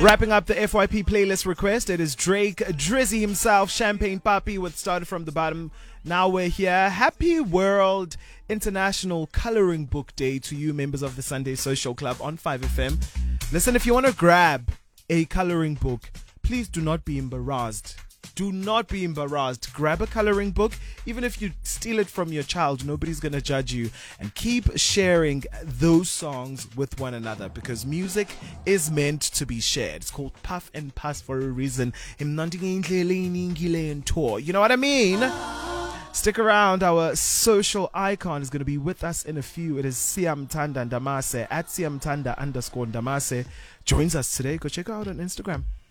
Wrapping up the FYP playlist request, it is Drake, Drizzy himself, Champagne Papi with Started From the Bottom. Now we're here. Happy World International Coloring Book Day to you, members of the Sunday Social Club on 5FM. Listen, if you want to grab a coloring book, please do not be embarrassed. Do not be embarrassed. Grab a coloring book. Even if you steal it from your child, nobody's going to judge you. And keep sharing those songs with one another, because music is meant to be shared. It's called Puff and Pass for a reason. You know what I mean? Stick around. Our social icon is going to be with us in a few. It is Siyamthanda Ndamase at Siyamthanda_Ndamase. Joins us today. Go check her out on Instagram.